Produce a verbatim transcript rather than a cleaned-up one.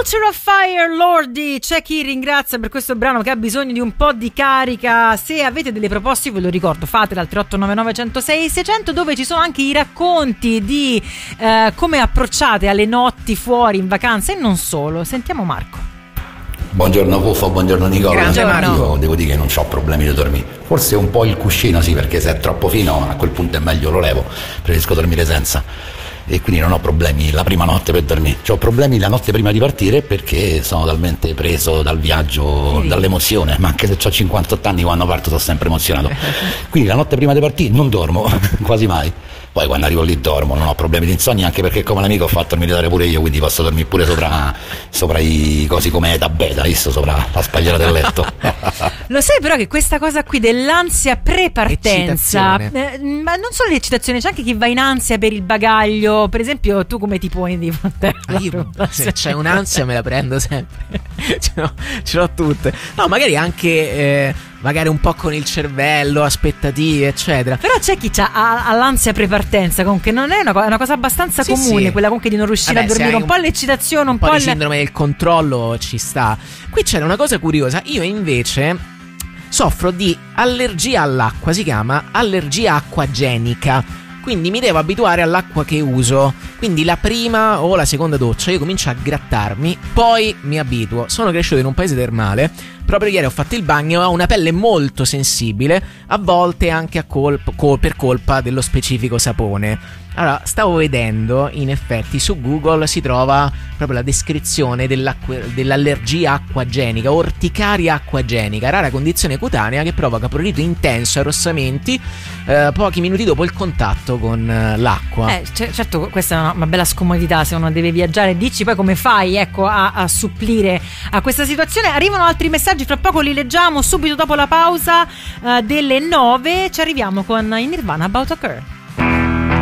Altar of Fire, Lordi. C'è chi ringrazia per questo brano che ha bisogno di un po' di carica. Se avete delle proposte, ve lo ricordo, fatele al tre otto nove nove uno zero sei sei zero zero, dove ci sono anche i racconti di eh, come approcciate alle notti fuori in vacanza e non solo. Sentiamo Marco. Buongiorno Puffo, buongiorno Nicola. Io devo dire che non ho problemi di dormire. Forse un po' il cuscino sì, perché se è troppo fino a quel punto è meglio lo levo. Preferisco dormire senza. E quindi non ho problemi la prima notte per dormire. Ho problemi la notte prima di partire perché sono talmente preso dal viaggio, dall'emozione, ma anche se ho cinquantotto anni quando parto sono sempre emozionato. Quindi la notte prima di partire non dormo quasi mai. Poi quando arrivo lì dormo, non ho problemi di insonnia, anche perché come l'amico ho fatto il militare pure io, quindi posso dormire pure sopra, sopra i cosi come eta beta, visto, sopra la spagliera del letto. Lo sai però che questa cosa qui dell'ansia pre-partenza, eh, ma non solo l'eccitazione, c'è anche chi va in ansia per il bagaglio. Per esempio, tu come ti poni di fronte a io, se c'è un'ansia me la prendo sempre. ce, l'ho, ce l'ho tutte. No, magari anche eh, magari un po' con il cervello, aspettative, eccetera. Però c'è chi ha, ha, ha l'ansia pre-partenza, comunque non è una, è una cosa abbastanza sì, comune, sì. Quella comunque di non riuscire Vabbè, a dormire, un, un po' l'eccitazione, un, un po', po' di sindrome del controllo ci sta. Qui c'era una cosa curiosa, io invece soffro di allergia all'acqua, si chiama allergia acquagenica. Quindi mi devo abituare all'acqua che uso. Quindi la prima o la seconda doccia io comincio a grattarmi, poi mi abituo. Sono cresciuto in un paese termale. Proprio ieri ho fatto il bagno, ho una pelle molto sensibile, a volte anche a colp- col- per colpa dello specifico sapone. Allora, stavo vedendo, in effetti su Google si trova proprio la descrizione dell'allergia acquagenica, orticaria acquagenica, rara condizione cutanea che provoca prurito intenso e arrossamenti eh, pochi minuti dopo il contatto con eh, l'acqua. Eh, c- certo, questa è una, una bella scomodità se uno deve viaggiare. Dici poi come fai, ecco, a, a supplire a questa situazione. Arrivano altri messaggi, fra poco li leggiamo subito dopo la pausa eh, delle nove. Ci arriviamo con in Nirvana About a Girl.